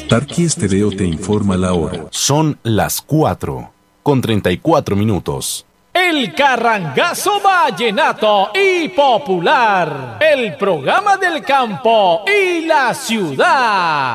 Tarqui Estéreo te informa la hora. Son las 4:34. El Carrangazo Vallenato y Popular, el programa del campo y la ciudad.